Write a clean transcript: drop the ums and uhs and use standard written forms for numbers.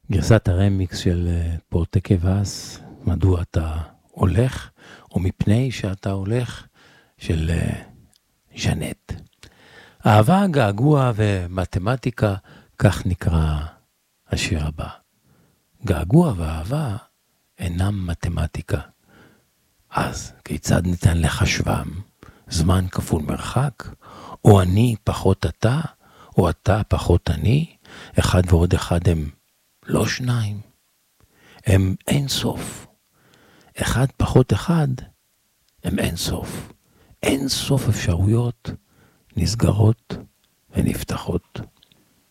גרסת הרמיקס של פורטקבס, מדוע אתה הולך, או מפני שאתה הולך, של ז'נט. אהבה, געגוע ומתמטיקה, כך נקרא השיר הבא. געגוע ואהבה אינם מתמטיקה. אז כיצד ניתן לחשבם? זמן כפול מרחק? או אני פחות אתה? או אתה פחות אני? אחד ועוד אחד הם לא שניים. הם אין סוף. אחד פחות אחד הם אין סוף. אין סוף אפשרויות נסגרות ונפתחות.